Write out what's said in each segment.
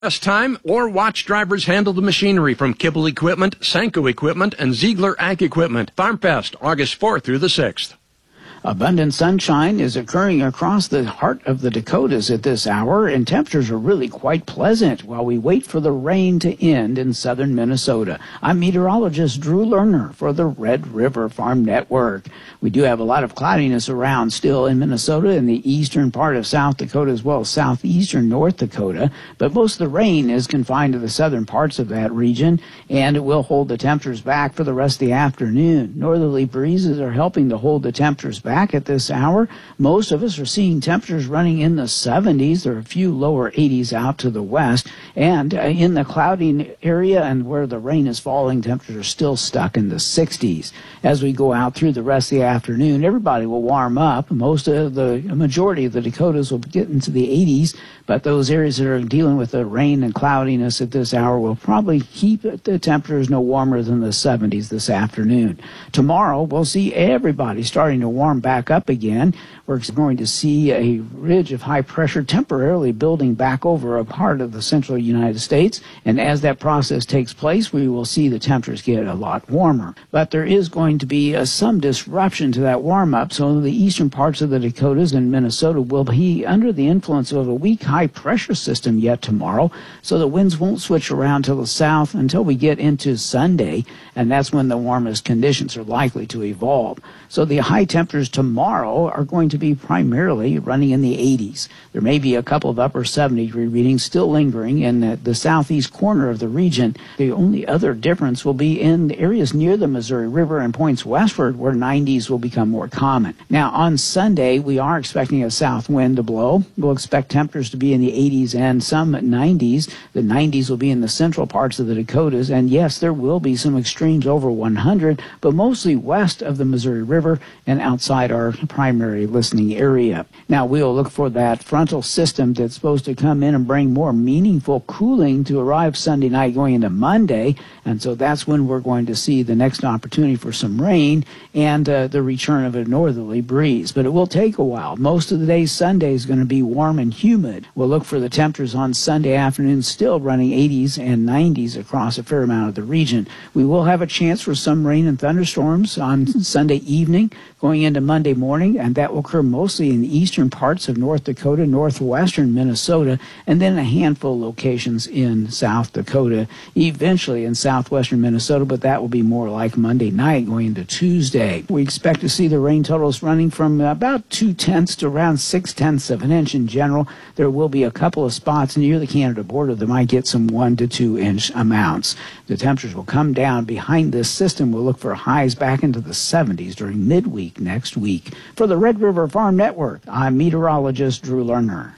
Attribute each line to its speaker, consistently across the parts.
Speaker 1: Best time, or watch drivers handle the machinery from Kibble Equipment, Sanko Equipment, and Ziegler Ag Equipment. FarmFest, August 4th through the 6th.
Speaker 2: Abundant sunshine is occurring across the heart of the Dakotas at this hour, and temperatures are really quite pleasant while we wait for the rain to end in southern Minnesota. I'm meteorologist Drew Lerner for the Red River Farm Network. We do have a lot of cloudiness around still in Minnesota, in the eastern part of South Dakota as well as southeastern North Dakota, but most of the rain is confined to the southern parts of that region, and it will hold the temperatures back for the rest of the afternoon. Northerly breezes are helping to hold the temperatures back at this hour. Most of us are seeing temperatures running in the 70s. There are a few lower 80s out to the west. And in the cloudy area and where the rain is falling, temperatures are still stuck in the 60s. As we go out through the rest of the afternoon, everybody will warm up. A majority of the Dakotas will get into the 80s, but those areas that are dealing with the rain and cloudiness at this hour will probably keep the temperatures no warmer than the 70s this afternoon. Tomorrow, we'll see everybody starting to warm back up again. We're going to see a ridge of high pressure temporarily building back over a part of the central United States, and as that process takes place, we will see the temperatures get a lot warmer. But there is going to be some disruption to that warm-up, so the eastern parts of the Dakotas and Minnesota will be under the influence of a weak high pressure system yet tomorrow, so the winds won't switch around to the south until we get into Sunday, and that's when the warmest conditions are likely to evolve. So the high temperatures tomorrow are going to be primarily running in the 80s. There may be a couple of upper 70-degree readings still lingering in the southeast corner of the region. The only other difference will be in the areas near the Missouri River and points westward where 90s will become more common. Now, on Sunday, we are expecting a south wind to blow. We'll expect temperatures to be in the 80s and some 90s. The 90s will be in the central parts of the Dakotas, and yes, there will be some extremes over 100, but mostly west of the Missouri River and outside our primary listening area. Now, we'll look for that frontal system that's supposed to come in and bring more meaningful cooling to arrive Sunday night going into Monday, and so that's when we're going to see the next opportunity for some rain and the return of a northerly breeze. But it will take a while. Most of the day Sunday is going to be warm and humid. We'll look for the temperatures on Sunday afternoon still running 80s and 90s across a fair amount of the region. We will have a chance for some rain and thunderstorms on Sunday evening going into Monday morning, and that will occur mostly in the eastern parts of North Dakota, northwestern Minnesota, and then a handful of locations in South Dakota, eventually in southwestern Minnesota, but that will be more like Monday night going into Tuesday. We expect to see the rain totals running from about 0.2 to around 0.6 of an inch in general. There will be a couple of spots near the Canada border that might get some 1 to 2 inch amounts. The temperatures will come down behind this system. We'll look for highs back into the 70s during midweek next week. For the Red River Farm Network, I'm meteorologist Drew Lerner.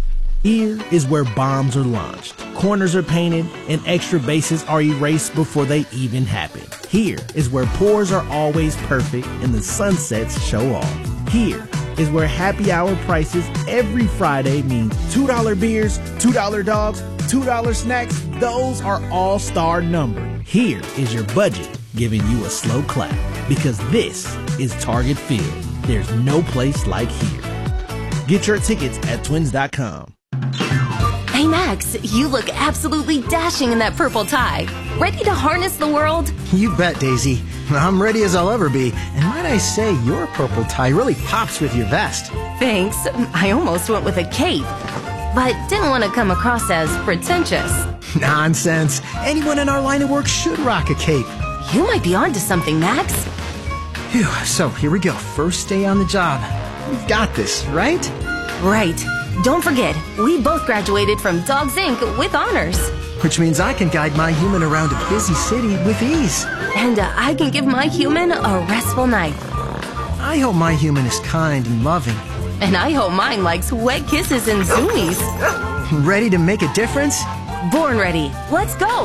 Speaker 3: Here is where bombs are launched, corners are painted, and extra bases are erased before they even happen. Here is where pours are always perfect and the sunsets show off. Here is where happy hour prices every Friday means $2 beers, $2 dogs, $2 snacks. Those are all-star numbered. Here is your budget giving you a slow clap, because this is Target Field. There's no place like here. Get your tickets at twins.com.
Speaker 4: Hey Max, you look absolutely dashing in that purple tie. Ready to harness the world?
Speaker 5: You bet, Daisy. I'm ready as I'll ever be. And might I say, your purple tie really pops with your vest.
Speaker 4: Thanks. I almost went with a cape, but didn't want to come across as pretentious.
Speaker 5: Nonsense. Anyone in our line of work should rock a cape.
Speaker 4: You might be onto something, Max.
Speaker 5: Phew, so here we go. First day on the job. We've got this, right?
Speaker 4: Right. Don't forget, we both graduated from Dogs Inc. with honors.
Speaker 5: Which means I can guide my human around a busy city with ease.
Speaker 4: And I can give my human a restful night.
Speaker 5: I hope my human is kind and loving.
Speaker 4: And I hope mine likes wet kisses and zoomies.
Speaker 5: Ready to make a difference?
Speaker 4: Born ready. Let's go.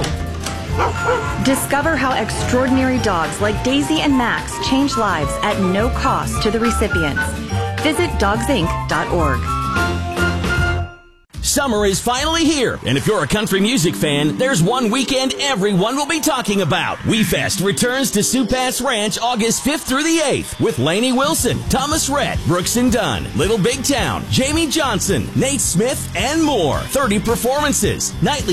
Speaker 6: Discover how extraordinary dogs like Daisy and Max change lives at no cost to the recipients. Visit dogsinc.org.
Speaker 7: Summer is finally here, and if you're a country music fan, there's one weekend everyone will be talking about. WeFest returns to Sioux Pass Ranch August 5th through the 8th with Lainey Wilson, Thomas Rhett, Brooks and Dunn, Little Big Town, Jamie Johnson, Nate Smith, and more. 30 performances, nightly